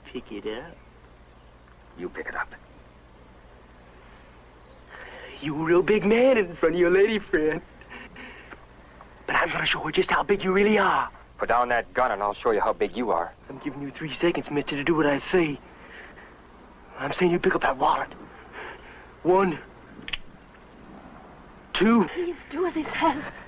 Pick it up. You pick it up. You a real big man in front of your lady friend. But I'm gonna show her just how big you really are. Put down that gun and I'll show you how big you are. I'm giving you 3 seconds, mister, to do what I say. I'm saying you pick up that wallet. 1, 2. Please do as he says.